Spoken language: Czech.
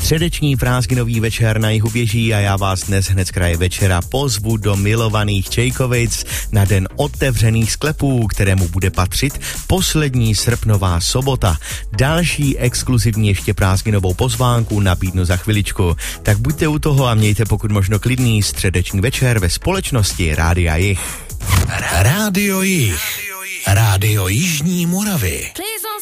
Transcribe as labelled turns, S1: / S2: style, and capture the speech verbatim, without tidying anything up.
S1: Středeční prázdninový večer na jihu běží a já vás dnes hned z kraje večera pozvu do milovaných Čejkovic na den otevřených sklepů, kterému bude patřit poslední srpnová sobota. Další exkluzivní ještě prázdninovou pozvánku nabídnu za chviličku. Tak buďte u toho a mějte pokud možno klidný středeční večer ve společnosti Rádia Jih.
S2: Rádio Jih. Rádio Jižní Moravy.